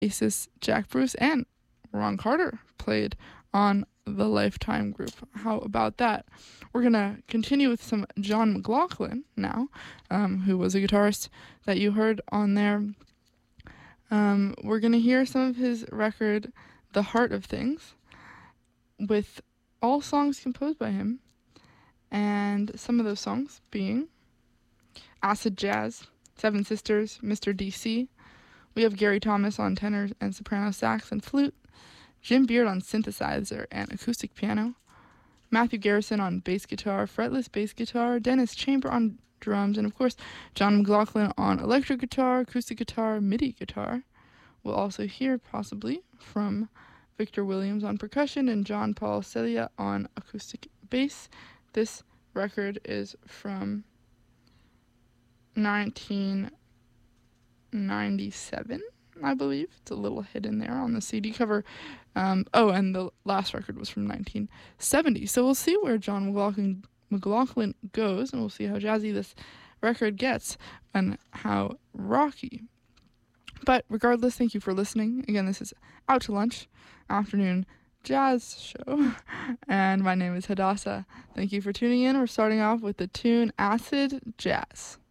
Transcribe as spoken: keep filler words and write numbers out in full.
bassist Jack Bruce and Ron Carter played on the Lifetime group. How about that? We're going to continue with some John McLaughlin now, um, who was a guitarist that you heard on there. Um, we're going to hear some of his record, The Heart of Things, with all songs composed by him, and some of those songs being Acid Jazz, Seven Sisters, Mister D C. We have Gary Thomas on tenor and soprano sax and flute, Jim Beard on synthesizer and acoustic piano, Matthew Garrison on bass guitar, fretless bass guitar, Dennis Chamber on drums, and of course John McLaughlin on electric guitar, acoustic guitar, MIDI guitar. We'll also hear possibly from Victor Williams on percussion and John Paul Celia on acoustic bass. This record is from nineteen ninety-seven, I believe. It's a little hidden there on the C D cover. Um, oh, and the last record was from nineteen seventy. So we'll see where John McLaughlin, McLaughlin goes, and we'll see how jazzy this record gets and how rocky. But regardless, thank you for listening. Again, this is Out to Lunch, afternoon jazz show, and my name is Hadassah. Thank you for tuning in. We're starting off with the tune Acid Jazz.